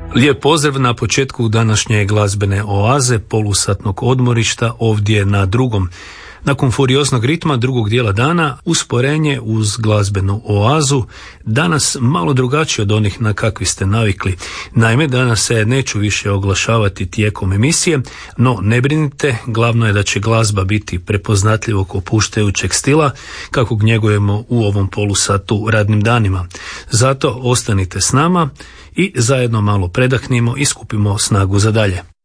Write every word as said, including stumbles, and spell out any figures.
Lijep pozdrav na početku današnje glazbene oaze, polusatnog odmorišta ovdje na drugom. Nakon furioznog ritma drugog dijela dana, usporenje uz glazbenu oazu, danas malo drugačije od onih na kakvi ste navikli. Naime, danas se neću više oglašavati tijekom emisije, no ne brinite, glavno je da će glazba biti prepoznatljivog opuštajućeg stila, kakvog njegujemo u ovom polusatu radnim danima. Zato ostanite s nama i zajedno malo predahnimo i skupimo snagu za dalje.